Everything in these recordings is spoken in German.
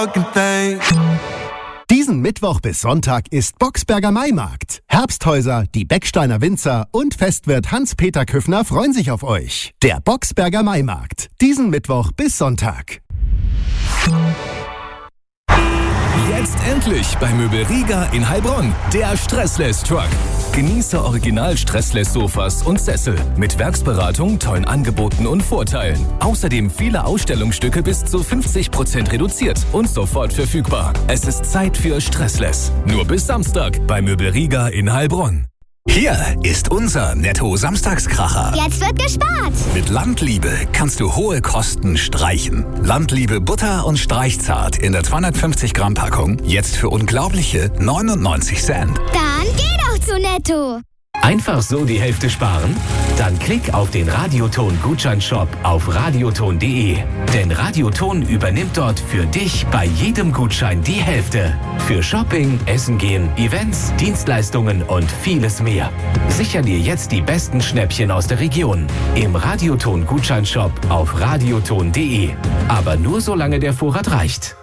Diesen Mittwoch bis Sonntag ist Boxberger Maimarkt. Herbsthäuser, die Becksteiner Winzer und Festwirt Hans-Peter Küffner freuen sich auf euch. Der Boxberger Maimarkt. Diesen Mittwoch bis Sonntag. Jetzt endlich bei Möbel Rieger in Heilbronn. Der Stressless-Truck. Genieße Original-Stressless-Sofas und Sessel mit Werksberatung, tollen Angeboten und Vorteilen. Außerdem viele Ausstellungsstücke bis zu 50% reduziert und sofort verfügbar. Es ist Zeit für Stressless. Nur bis Samstag bei Möbel Rieger in Heilbronn. Hier ist unser Netto-Samstagskracher. Jetzt wird gespart. Mit Landliebe kannst du hohe Kosten streichen. Landliebe Butter und Streichzart in der 250 Gramm Packung. Jetzt für unglaubliche 99 Cent. Dann geh doch zu Netto. Einfach so die Hälfte sparen? Dann klick auf den Radioton-Gutscheinshop auf radioton.de. Denn Radioton übernimmt dort für dich bei jedem Gutschein die Hälfte. Für Shopping, Essen gehen, Events, Dienstleistungen und vieles mehr. Sicher dir jetzt die besten Schnäppchen aus der Region. Im Radioton-Gutscheinshop auf radioton.de. Aber nur solange der Vorrat reicht.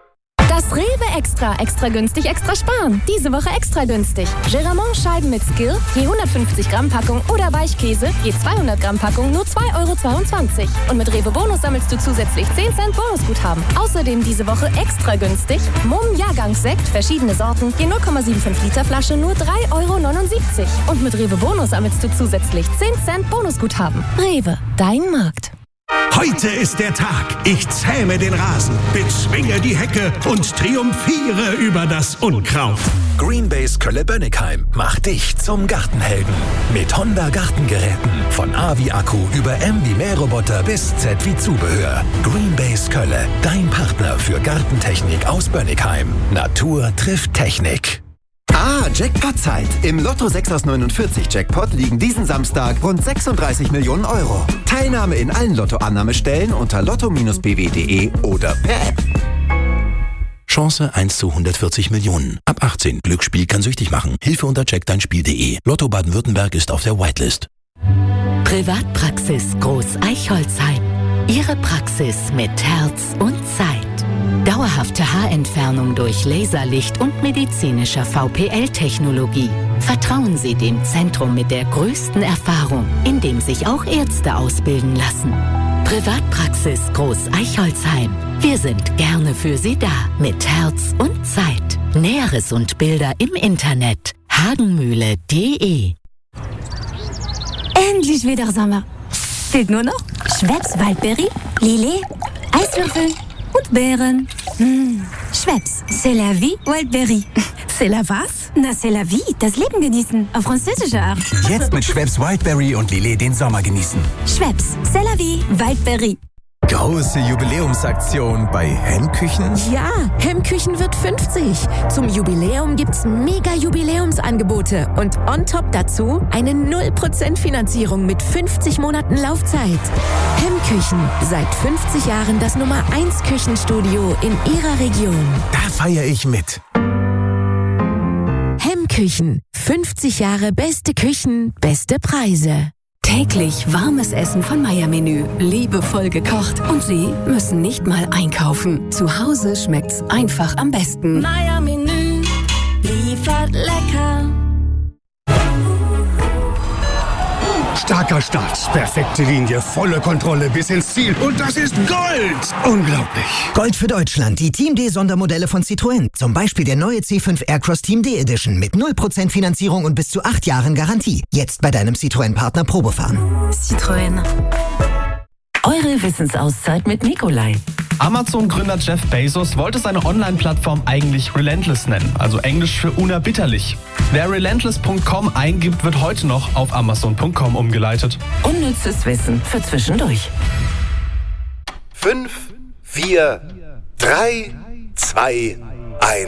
Das Rewe Extra günstig, extra sparen. Diese Woche extra günstig. Geramont-Scheiben mit Skill, je 150 Gramm Packung oder Weichkäse, je 200 Gramm Packung, nur 2,22 €. Und mit Rewe Bonus sammelst du zusätzlich 10 Cent Bonusguthaben. Außerdem diese Woche extra günstig. Mumm Jahrgangssekt, verschiedene Sorten, je 0,75 Liter Flasche, nur 3,79 €. Und mit Rewe Bonus sammelst du zusätzlich 10 Cent Bonusguthaben. Rewe, dein Markt. Heute ist der Tag. Ich zähme den Rasen, bezwinge die Hecke und triumphiere über das Unkraut. Greenbase Kölle-Bönnigheim macht dich zum Gartenhelden. Mit Honda Gartengeräten. Von A wie Akku über M wie Mähroboter bis Z wie Zubehör. Greenbase Kölle, dein Partner für Gartentechnik aus Bönnigheim. Natur trifft Technik. Jackpot-Zeit. Im Lotto 6 aus 49 Jackpot liegen diesen Samstag rund 36 Millionen €. Teilnahme in allen Lottoannahmestellen unter lotto-bw.de oder per App. Chance 1 zu 140 Millionen. Ab 18. Glücksspiel kann süchtig machen. Hilfe unter checkdeinspiel.de. Lotto Baden-Württemberg ist auf der Whitelist. Privatpraxis Groß Eichholzheim. Ihre Praxis mit Herz und Zeit. Dauerhafte Haarentfernung durch Laserlicht und medizinischer VPL-Technologie. Vertrauen Sie dem Zentrum mit der größten Erfahrung, in dem sich auch Ärzte ausbilden lassen. Privatpraxis Groß Eichholzheim. Wir sind gerne für Sie da, mit Herz und Zeit. Näheres und Bilder im Internet. hagenmühle.de. Endlich wieder Sommer. Fehlt nur noch Schweppes Waldbeere, Lillet, Eiswürfel und Beeren. Schweppes, c'est la vie, Waldbeere. C'est la was? Na, c'est la vie, das Leben genießen, auf französische Art. Jetzt mit Schweppes Wildberry und Lillet den Sommer genießen. Schweppes, c'est la vie, Waldbeere. Große Jubiläumsaktion bei Hemmküchen? Ja, Hemmküchen wird 50. Zum Jubiläum gibt's mega Jubiläumsangebote und on top dazu eine 0% Finanzierung mit 50 Monaten Laufzeit. Hemmküchen, seit 50 Jahren das Nummer 1 Küchenstudio in Ihrer Region. Da feiere ich mit. Hemmküchen, 50 Jahre beste Küchen, beste Preise. Täglich warmes Essen von Meier-Menü. Liebevoll gekocht. Und Sie müssen nicht mal einkaufen. Zu Hause schmeckt's einfach am besten. Meier-Menü liefert lecker. Starker Start, perfekte Linie, volle Kontrolle bis ins Ziel. Und das ist Gold! Unglaublich. Gold für Deutschland. Die Team D-Sondermodelle von Citroën. Zum Beispiel der neue C5 Aircross Team D Edition mit 0% Finanzierung und bis zu 8 Jahren Garantie. Jetzt bei deinem Citroën-Partner Probefahren. Citroën. Eure Wissensauszeit mit Nikolai. Amazon-Gründer Jeff Bezos wollte seine Online-Plattform eigentlich Relentless nennen, also Englisch für unerbitterlich. Wer relentless.com eingibt, wird heute noch auf amazon.com umgeleitet. Unnützes Wissen für zwischendurch. 5, 4, 3, 2, 1.